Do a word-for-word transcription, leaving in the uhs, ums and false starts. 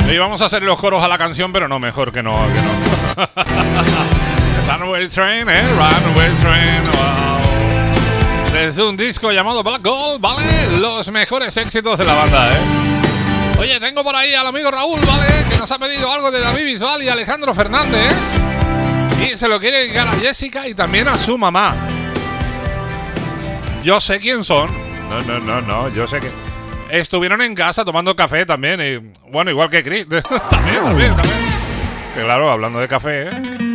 Y vamos a hacer los coros a la canción, pero no, mejor que no, que no. Runaway Train, ¿eh? Runaway Train, wow. Desde un disco llamado Black Gold, ¿vale? Los mejores éxitos de la banda, ¿eh? Oye, tengo por ahí al amigo Raúl, ¿vale? Que nos ha pedido algo de David Bisbal y Alejandro Fernández. Y se lo quiere dedicar a Jessica y también a su mamá. Yo sé quién son. No, no, no, no, yo sé que... Estuvieron en casa tomando café también. Y bueno, igual que Chris. también, también, también. Que claro, hablando de café, ¿eh?